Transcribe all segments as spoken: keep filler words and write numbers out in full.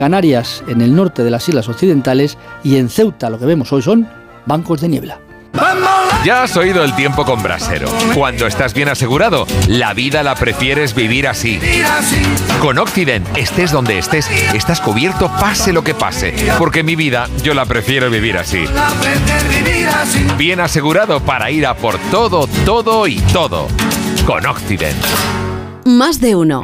Canarias en el norte de las islas occidentales y en Ceuta lo que vemos hoy son bancos de niebla. Ya has oído el tiempo con Brasero. Cuando estás bien asegurado, la vida la prefieres vivir así. Con Occident, estés donde estés, estás cubierto pase lo que pase. Porque mi vida, yo la prefiero vivir así. Bien asegurado para ir a por todo, todo y todo. Con Occident. Más de uno.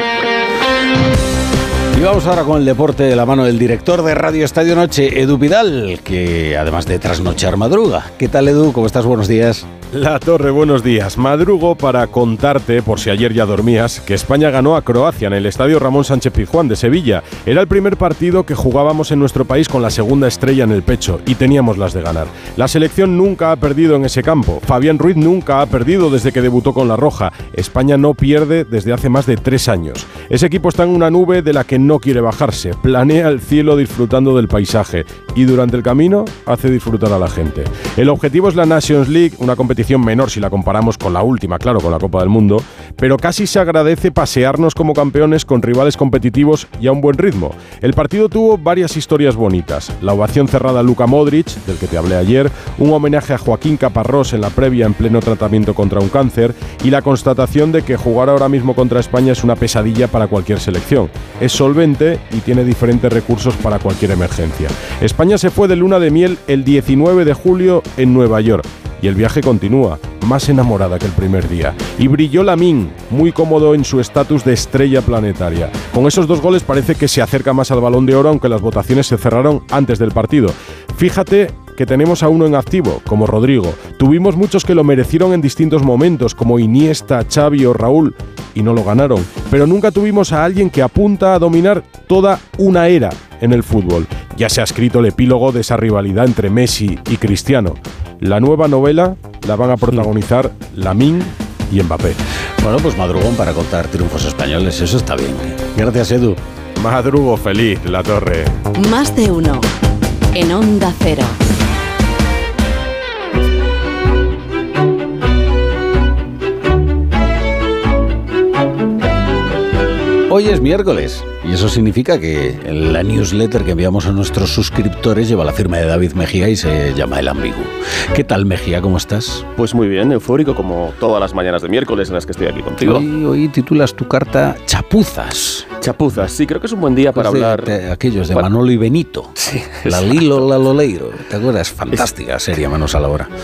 Y vamos ahora con el deporte de la mano del director de Radio Estadio Noche, Edu Vidal, que además de trasnochar madruga. ¿Qué tal, Edu? ¿Cómo estás? Buenos días. La Torre, buenos días. Madrugo para contarte, por si ayer ya dormías, que España ganó a Croacia en el Estadio Ramón Sánchez Pizjuán de Sevilla. Era el primer partido que jugábamos en nuestro país con la segunda estrella en el pecho y teníamos las de ganar. La selección nunca ha perdido en ese campo. Fabián Ruiz nunca ha perdido desde que debutó con la Roja. España no pierde desde hace más de tres años. Ese equipo está en una nube de la que no quiere bajarse. Planea el cielo disfrutando del paisaje y durante el camino hace disfrutar a la gente. El objetivo es la Nations League, una competición menor si la comparamos con la última, claro, con la Copa del Mundo, pero casi se agradece pasearnos como campeones con rivales competitivos y a un buen ritmo. El partido tuvo varias historias bonitas. La ovación cerrada a Luka Modric, del que te hablé ayer, un homenaje a Joaquín Caparrós en la previa en pleno tratamiento contra un cáncer y la constatación de que jugar ahora mismo contra España es una pesadilla para cualquier selección. Es solvente y tiene diferentes recursos para cualquier emergencia. España se fue de luna de miel el diecinueve de julio en Nueva York. Y el viaje continúa, más enamorada que el primer día. Y brilló Lamine, muy cómodo en su estatus de estrella planetaria. Con esos dos goles parece que se acerca más al Balón de Oro, aunque las votaciones se cerraron antes del partido. Fíjate que tenemos a uno en activo, como Rodrigo. Tuvimos muchos que lo merecieron en distintos momentos, como Iniesta, Xavi o Raúl, y no lo ganaron. Pero nunca tuvimos a alguien que apunta a dominar toda una era en el fútbol. Ya se ha escrito el epílogo de esa rivalidad entre Messi y Cristiano. La nueva novela la van a protagonizar Lamine y Mbappé. Bueno, pues madrugón para contar triunfos españoles, eso está bien. Gracias, Edu. Madrugo feliz, La Torre. Más de uno. En Onda Cero. Hoy es miércoles y eso significa que la newsletter que enviamos a nuestros suscriptores lleva la firma de David Mejía y se llama El Ambiguo. ¿Qué tal, Mejía? ¿Cómo estás? Pues muy bien, eufórico como todas las mañanas de miércoles en las que estoy aquí contigo. Hoy, hoy titulas tu carta Chapuzas. Chapuzas, sí, creo que es un buen día para de, hablar... De aquellos de bueno, Manolo y Benito. Sí. La Lilo, la Loleiro. ¿Te acuerdas? Fantástica serie, manos a la hora.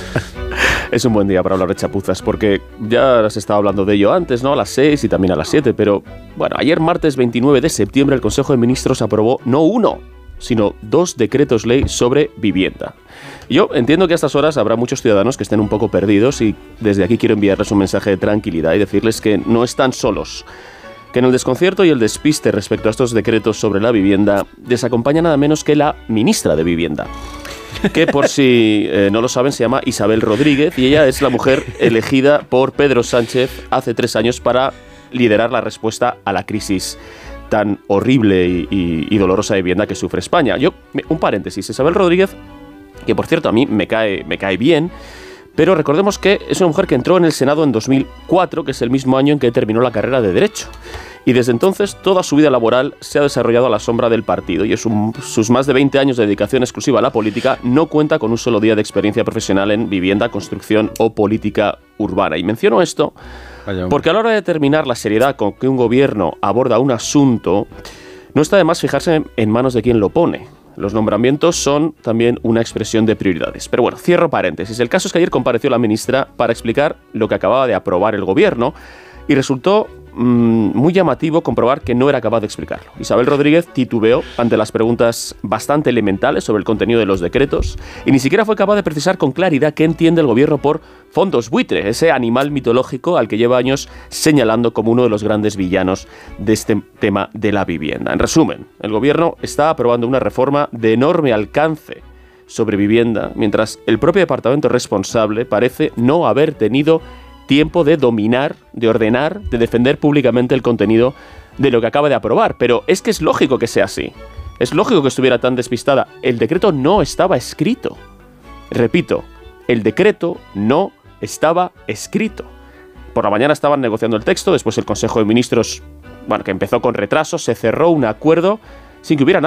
Es un buen día para hablar de chapuzas, porque ya has estado hablando de ello antes, ¿no? A las seis y también a las siete, pero bueno, ayer martes veintinueve de septiembre el Consejo de Ministros aprobó no uno, sino dos decretos ley sobre vivienda. Yo entiendo que a estas horas habrá muchos ciudadanos que estén un poco perdidos y desde aquí quiero enviarles un mensaje de tranquilidad y decirles que no están solos. Que en el desconcierto y el despiste respecto a estos decretos sobre la vivienda les acompaña nada menos que la ministra de Vivienda, que por si eh, no lo saben se llama Isabel Rodríguez y ella es la mujer elegida por Pedro Sánchez hace tres años para liderar la respuesta a la crisis tan horrible y, y, y dolorosa de vivienda que sufre España. Yo, un paréntesis, Isabel Rodríguez, que por cierto a mí me cae, me cae bien, pero recordemos que es una mujer que entró en el Senado en dos mil cuatro, que es el mismo año en que terminó la carrera de Derecho. Y desde entonces toda su vida laboral se ha desarrollado a la sombra del partido y en su, sus más de veinte años de dedicación exclusiva a la política no cuenta con un solo día de experiencia profesional en vivienda, construcción o política urbana. Y menciono esto porque a la hora de determinar la seriedad con que un gobierno aborda un asunto, no está de más fijarse en manos de quien lo pone. Los nombramientos son también una expresión de prioridades. Pero bueno, cierro paréntesis. El caso es que ayer compareció la ministra para explicar lo que acababa de aprobar el gobierno y resultó mmm, muy llamativo comprobar que no era capaz de explicarlo. Isabel Rodríguez titubeó ante las preguntas bastante elementales sobre el contenido de los decretos y ni siquiera fue capaz de precisar con claridad qué entiende el gobierno por fondos buitre, ese animal mitológico al que lleva años señalando como uno de los grandes villanos de este tema de la vivienda. En resumen, el gobierno está aprobando una reforma de enorme alcance sobre vivienda, mientras el propio departamento responsable parece no haber tenido tiempo de dominar, de ordenar, de defender públicamente el contenido de lo que acaba de aprobar. Pero es que es lógico que sea así. Es lógico que estuviera tan despistada. El decreto no estaba escrito. Repito, el decreto no estaba escrito. Por la mañana estaban negociando el texto, después el Consejo de Ministros, bueno, que empezó con retraso, se cerró un acuerdo sin que hubiera nada